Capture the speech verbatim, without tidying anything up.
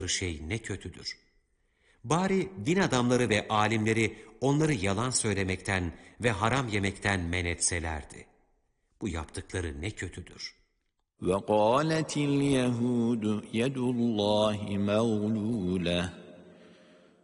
şey ne kötüdür. Bari din adamları ve alimleri onları yalan söylemekten ve haram yemekten men etselerdi. Bu yaptıkları ne kötüdür. وَقَالَتِ الْيَهُودُ يَدُ اللّٰهِ مَغْلُولَةٌ